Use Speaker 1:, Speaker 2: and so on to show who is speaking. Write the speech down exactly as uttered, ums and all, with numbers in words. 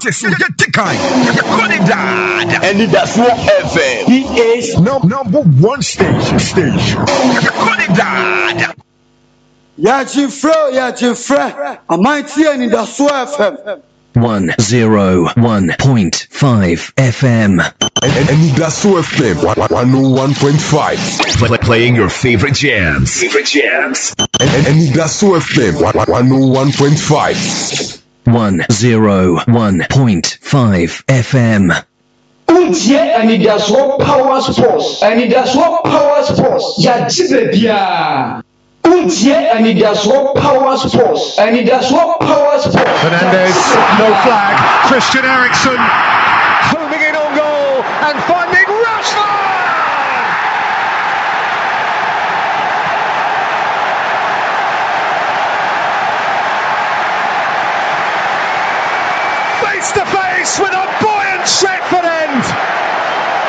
Speaker 1: Qualidad.
Speaker 2: And that's what F M.
Speaker 1: He is no, number one station. Station. Qualidad.
Speaker 3: Ya Jifre, Ya Jifre. A mighty and in that's what F M.
Speaker 4: one oh one point five F M.
Speaker 1: And, and, and that's what F M. one oh one point five.
Speaker 5: Play, playing your favorite jams. Favorite jams.
Speaker 1: And, and, and that's what F M. one oh one point five.
Speaker 4: one oh one point five F M.
Speaker 6: Untie and that's what power sports. And that's what power sports. Ya Jibebia. Untie and that's what power sports. And that's what power sports.
Speaker 7: Fernandez, no flag. Christian Eriksen homing in on goal and finding Rashford. Face to face with a